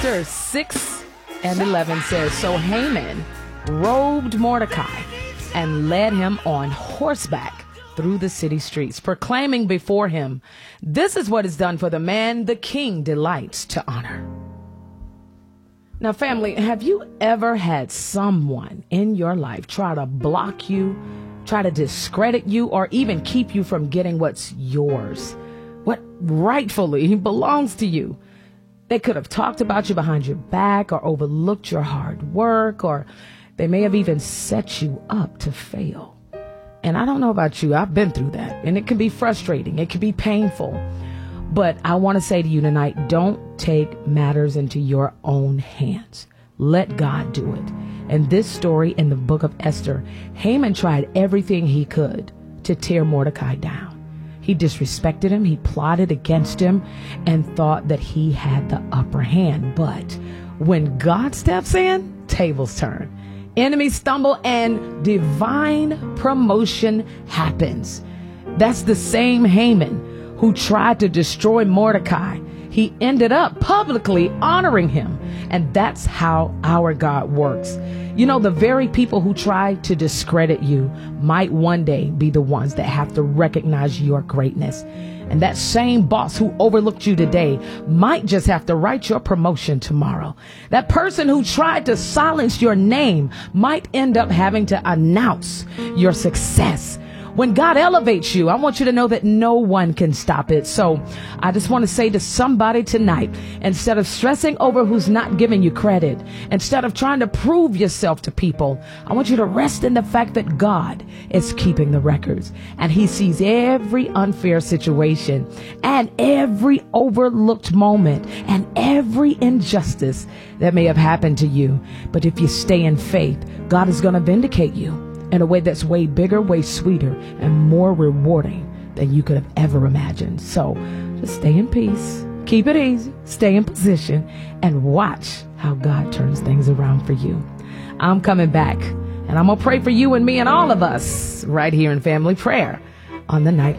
Esther 6 and 11 says, so Haman robed Mordecai and led him on horseback through the city streets, proclaiming before him, this is what is done for the man the king delights to honor. Now, family, have you ever had someone in your life try to block you, try to discredit you, or even keep you from getting what's yours, what rightfully belongs to you? They could have talked about you behind your back or overlooked your hard work, or they may have even set you up to fail. And I don't know about you, I've been through that, and it can be frustrating. It can be painful. But I want to say to you tonight, don't take matters into your own hands. Let God do it. And this story in the book of Esther, Haman tried everything he could to tear Mordecai down. He disrespected him. He plotted against him and thought that he had the upper hand. But when God steps in, tables turn. Enemies stumble and divine promotion happens. That's the same Haman who tried to destroy Mordecai. He ended up publicly honoring him. And that's how our God works. You know, the very people who try to discredit you might one day be the ones that have to recognize your greatness. And that same boss who overlooked you today might just have to write your promotion tomorrow. That person who tried to silence your name might end up having to announce your success. When God elevates you, I want you to know that no one can stop it. So I just want to say to somebody tonight, instead of stressing over who's not giving you credit, instead of trying to prove yourself to people, I want you to rest in the fact that God is keeping the records, and he sees every unfair situation and every overlooked moment and every injustice that may have happened to you. But if you stay in faith, God is going to vindicate you in a way that's way bigger, way sweeter, and more rewarding than you could have ever imagined. So just stay in peace, keep it easy, stay in position, and watch how God turns things around for you. I'm coming back, and I'm going to pray for you and me and all of us right here in Family Prayer on the Nightly